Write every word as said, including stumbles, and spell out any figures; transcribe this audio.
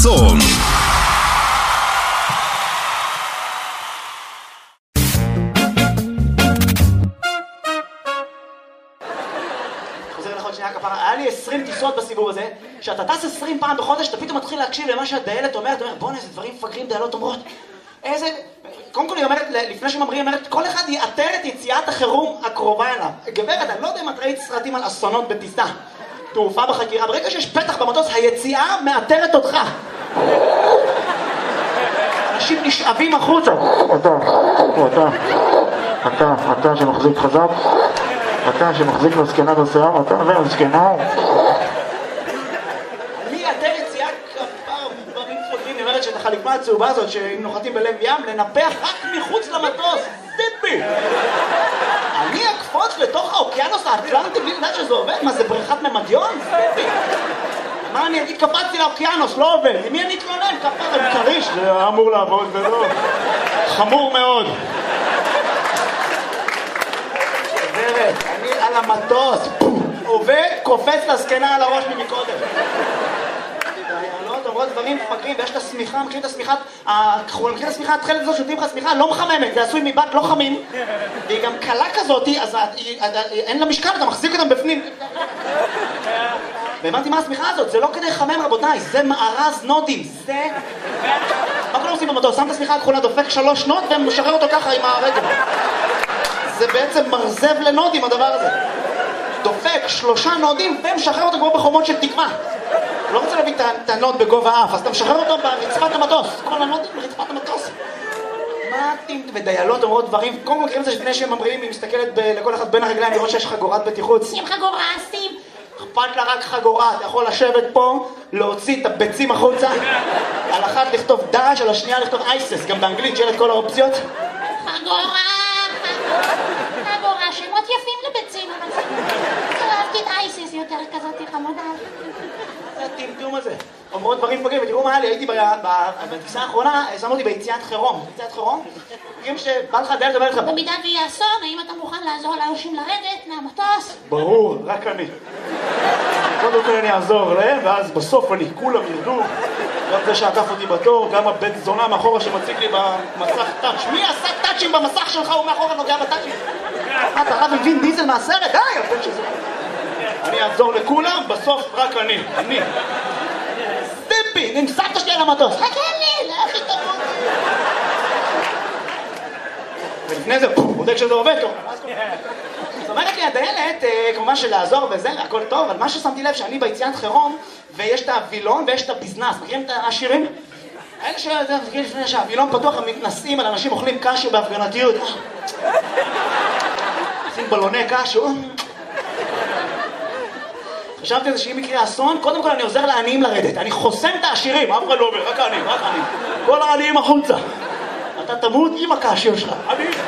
צום. חוזר לך שנייה כפרה, היה לי עשרים טיסות בסיבוב הזה, שאתה טס עשרים פעם בחודש, אתה פתאום מתחיל להקשיב למה שהדיילת אומרת, אתה אומר, בוא'נה, איזה דברים מפגרים דיילות אומרות. איזה... קודם כל היא אומרת, לפני שממריאים, אומרת, כל אחד יאתר את יציאת החירום הקרובה אליו. גברת, אני לא יודע אם את ראית סרטים על אסונות בטיסה, תעופה בחקירה, ברגע שיש פתח במטוס, היציאה מאתרת אותך. אנשים נשאבים החוצה. אתה, אתה, אתה, אתה שמחזיק חזק, אתה שמחזיק לזקנה בשיער, אתה והזקנה. אני אתר יציאה כפר דברים מפגרים, היא אומרת שאת החליפה הצהובה הזאת, שאם נוחתים בלב ים, לנפח רק מחוץ למטוס. טיפי! אני אקפוץ לתוך האוקיינוס האטלנטי בלי לדעת שזה עובד? מה, זה בריכת ממדיון? טיפי! מה אני אגיד? קפצתי לאוקיינוס, לא עובד. למי אני אתלונן? כפר עם קריש. זה אמור לעבוד ולא. חמור מאוד. גברת, אני על המטוס. עובד, קופץ לזקנה על הראש ממקודם. דיילות אומרות דברים מפגרים, ויש את השמיכה, מכירים את השמיכה, מכירים את השמיכה, התחלת הזאת שותים לך שמיכה, לא מחממת, זה עשוי מבת לא חמים, והיא גם קלה כזאת, אז אין לה משקל, אתה מחזיק אותם בפנים. והבנתי מה השמיכה הזאת, זה לא כדי לחמם רבותיי, זה מארז נודים, זה... מה כולם עושים במטוס? שם את השמיכה הכחולה, דופק שלוש נוד ומשחרר אותו ככה עם הרגל. זה בעצם מרזב לנודים הדבר הזה. דופק שלושה נודים ומשחרר אותו כמו בחומות של תקווה. לא רוצה להביא את הנוד בגובה אף, אז אתה משחרר אותו ברצפת המטוס. כל הנודים ברצפת המטוס. מה אתם ודיילות אומרות דברים? קודם כל מכירים את זה לפני שהם ממריאים, היא מסתכלת לכל אחד בין הרגליים לראות שיש חגורת בטיחות. שים חגורה, שים! אכפת לה רק חגורה, אתה יכול לשבת פה, להוציא את הביצים החוצה, על אחת לכתוב דש, על השנייה לכתוב אייסס, גם באנגלית שיהיה את כל האופציות. חגורה, חגורה, שמות יפים לביצים, אבל אהבתי את אייסס יותר כזאת חמודה. זה הטמטום הזה. אומרות דברים מפגרים, ותראו מה היה לי, הייתי בטיסה האחרונה, שמו אותי ביציאת חירום. ביציאת חירום? מכירים שבא לך דיילת ובא לך... במידה ויהיה אסון, האם אתה מוכן לעזור לאנשים לרדת מהמטוס? ברור, רק אני. קודם כל אני אעזור להם, ואז בסוף אני, כולם ירדו. גם זה שעקף אותי בתור, גם הבית זונה מאחורה שמציג לי במסך טאץ'. מי עשה טאצ'ים במסך שלך? הוא מאחורה נוגע בטאצ'ים. אתה רב עם וין דיזל מהסרט? די, הבן שזה. אני אעזור לכולם, בסוף רק אני. אני. סטיפי, נמסעת שלי על המטוס. חכה לי, זה הכי טוב. ולפני זה, בודק שזה עובד, זאת אומרת לי, הדיילת, כמובן שלעזור וזה, הכל טוב, אבל מה ששמתי לב שאני ביציאת חירום, ויש את הווילון ויש את הביזנס, מכירים את העשירים? האלה שזה, לפני שהווילון פתוח, הם מתנסים על אנשים אוכלים קשו בהפגנתיות. עושים בלוני קשו. חשבתי על זה שאם יקרה אסון, קודם כל אני עוזר לעניים לרדת. אני חוסם את העשירים, אף אחד לא אומר, רק אני, רק אני. כל העניים החוצה. אתה תמות עם הקשו שלך. אני...